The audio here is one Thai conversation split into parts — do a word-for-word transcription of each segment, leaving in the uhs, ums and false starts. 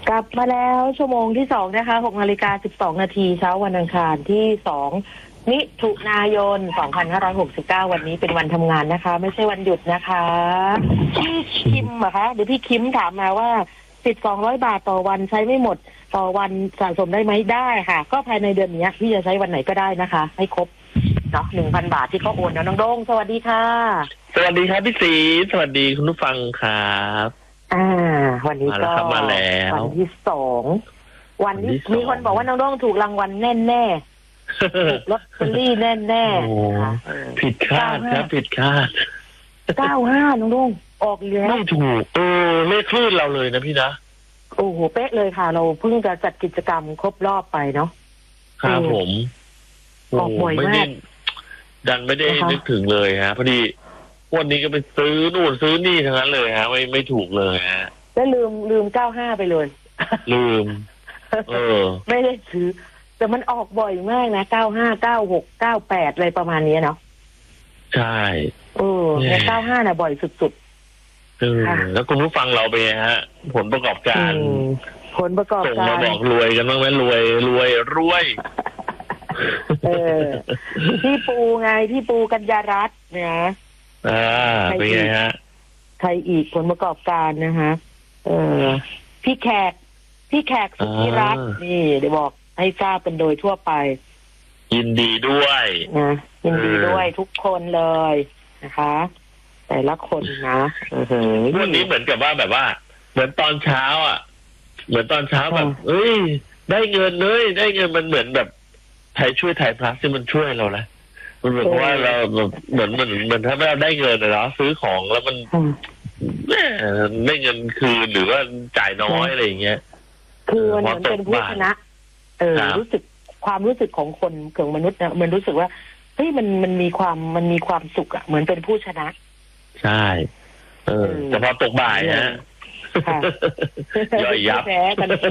กลับมาแล้วชั่วโมงที่สองนะคะหกนาฬิกาสิบสองนาทีเช้าวันอังคารที่สองมิถุนายนสองพันห้าร้อยหกสิบเก้าวันนี้เป็นวันทำงานนะคะไม่ใช่วันหยุดนะคะพี่คิมอะคะหรือพี่คิมถามมาว่าสิบสองร้อยบาทต่อวันใช้ไม่หมดต่อวันสะสมได้ไหมได้ค่ะก็ภายในเดือนนี้พี่จะใช้วันไหนก็ได้นะคะให้ครบเนาะหนึ่งพันบาทที่เขาโอนนะน้องโด้งสวัสดีค่ะสวัสดีครับพี่ศรีสวัสดีคุณผู้ฟังครับอ่าวันนี้ก็มาแล้ววันที่สองวันที่มีคนบอกว่าน้องโด้งถูกรางวัลแน่แน่ถูกลอตเตอรี่แน่แน่ผิดคาดครับผิดคาดเก้าห้าน้องโด้งออกแล้วไม่ถูกเออเลขคลื่นเราเลยนะพี่นะโอ้โหเป๊ะเลยค่ะเราเพิ่งจะจัดกิจกรรมครบรอบไปเนาะครับผมออกบ่อยมากดันไม่ได้นึกถึงเลยฮะพอดีวันนี้ก็ไปซื้อนู่นซื้อนี่ทั้งนั้นเลยฮะไม่ไม่ถูกเลยฮะแล้วลืมลืมเก้าห้าไปเลยลืมเออไม่ได้ซื้อแต่มันออกบ่อยมากนะเก้าห้าเก้าหกเก้าแปดอะไรประมาณนี้เนาะใช่เออแต่เก้าห้าน่ะบ่อยสุดๆเออแล้วคุณผู้ฟังเราไปฮะผลประกอบการผลประกอบการส่งมาบอกรวยกันบ้างไหมรวยรวยรวยเออพี่ปูไงพี่ปูกัญญารัตน์นะอ่าเป็นไงฮะใครอีกผลประกอบการนะฮะเออพี่แขกพี่แขกสุธิรัตน์นี่เดี๋ยวบอกให้ทราบเป็นโดยทั่วไปยินดีด้วยนะยินดีด้วยทุกคนเลยนะคะแต่ละคนนะวันนี้เหมือนกับว่าแบบว่าเหมือนตอนเช้าอ่ะเหมือนตอนเช้าแบบเอ้ยได้เงินเลยได้เงินมันเหมือนแบบไทยช่วยไทยพลัสที่มันช่วยเรานะมันเหมือนว่าเราเหมือนเหมือนเหมือนถ้าเราได้เงินนะเนาะซื้อของแล้วมันได้เงินคืนหรือว่าจ่ายน้อยอะไรอย่างเงี้ยคือมันเหมือนเป็นผู้ชนะเออรู้สึกความรู้สึกของคนของมนุษย์นะมันรู้สึกว่าเฮ้ยมันมันมีความมันมีความสุขอ่ะเหมือนเป็นผู้ชนะใช่เออแต่พอตกบ่ายฮะย่อยยับแพ้กันที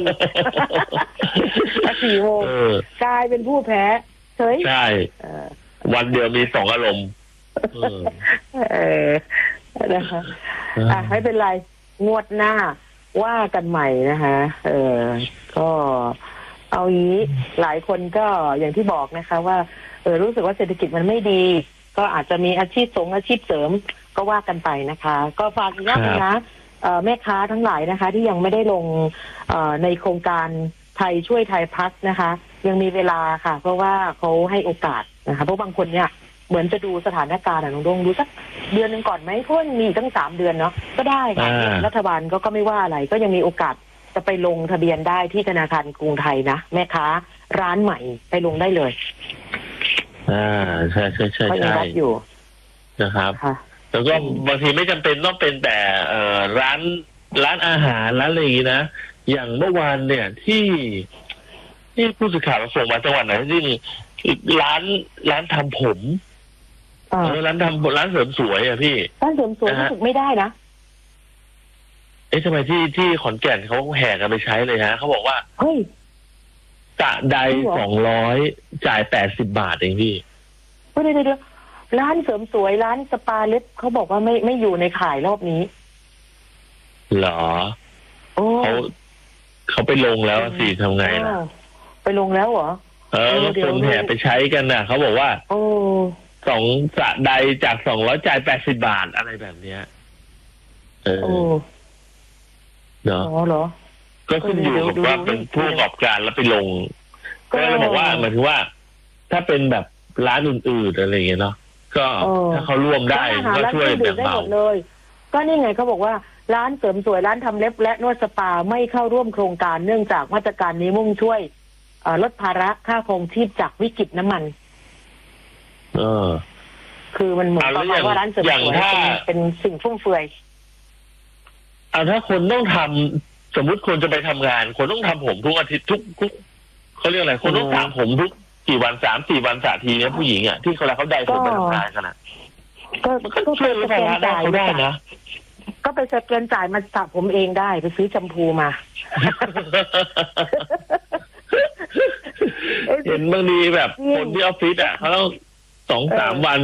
สี่โมงกลายเป็นผู้แพ้เฮ้ยใช่วันเดียวมีสองอารมณ์เออนะคะอ่ะไม่เป็นไรงวดหน้าว่ากันใหม่นะคะเออก็เอางี้หลายคนก็อย่างที่บอกนะคะว่าเออรู้สึกว่าเศรษฐกิจมันไม่ดีก็อาจจะมีอาชีพสงอาชีพเสริมก็ว่ากันไปนะคะก็ฝากอีกอย่างนึงนะแม่ค้าทั้งหลายนะคะที่ยังไม่ได้ลงในโครงการไทยช่วยไทยพลัสนะคะยังมีเวลาค่ะเพราะว่าเขาให้โอกาสนะคะเพราะบางคนเนี่ยเหมือนจะดูสถานการณ์อ่ะน้องดงดูสักเดือนหนึ่งก่อนไหมเพราะมีตั้งสามเดือนเนาะก็ได้ค่ะรัฐบาลก็ก็ไม่ว่าอะไรก็ยังมีโอกาสจะไปลงทะเบียนได้ที่ธนาคารกรุงไทยนะแม่ค้าร้านใหม่ไปลงได้เลยอ่าใช่ใช่ใช่ใช่อยู่นะครับแล้วก็บางทีไม่จำเป็นต้องเป็นแต่เอ่อร้านร้านอาหารร้านอะไรอย่างนี้นะอย่างเมื่อวานเนี่ยที่ที่ผู้สื่อข่าวส่งมาจังหวัดไหนที่ร้านร้านทำผมเออร้านทำร้านเสริมสวยอ่ะพี่ร้านเสริมสวยรู้สึกไม่ได้นะเอ๊ะทำไมที่ที่ขอนแก่นเขาแห่กันไปใช้เลยฮะเขาบอกว่าเฮ้ยกะใดสองร้อยจ่ายแปดสิบบาทเองพี่เดี๋ยวเดี๋ยวร้านเสริมสวยร้านสปาเล็บเขาบอกว่าไม่ไม่อยู่ในขายรอบนี้เหรอเขาเขาไปลงแล้วสิทำไงล่ะไปลงแล้วเหรอเออแล้วคนแห่ไปใช้กันน่ะเขาบอกว่าโอ้สองกะใดจากสองร้อยจ่ายแปดสิบบาทอะไรแบบเนี้ยเออเนาะเหรอก็ขึ้นอยู่กับว่าเป็นผู้ประกอบการแล้วไปลงก็เลยบอกว่าหมายถึงว่าถ้าเป็นแบบร้านอื่นๆอะไรอย่างเงี้ยเนาะก็ถ้าเขาร่วมได้ก็ช่วยแบ่งเบาเลยก็นี่ไงเขาบอกว่าร้านเสริมสวยร้านทำเล็บและนวดสปาไม่เข้าร่วมโครงการเนื่องจากมาตรการนี้มุ่งช่วยลดภาระค่าครองชีพจากวิกฤตน้ำมันเออคือมันเหมือนกับว่าร้านเสริมสวยเป็นสิ่งฟุ่มเฟือยเอาถ้าคนต้องทำสมมุติคนจะไปทำงานคนต้องทำผมทุกอาทิตย์ทุกทุกเขาเรียกอะไรคนต้องสระผมทุกกี่วันสามสี่วันสระทีเนี่ยผู้หญิงอ่ะที่เขาแล้วเขาได้ผมไปทำงานกันอ่ะก็ก็ช่วยลดภาระได้เขาได้นะก็ไปสแกนจ่ายมาสระผมเองได้ไปซื้อแชมพูมาเห็นบางทีแบบคนที่ออฟฟิศอ่ะเขาต้องสองสามวัน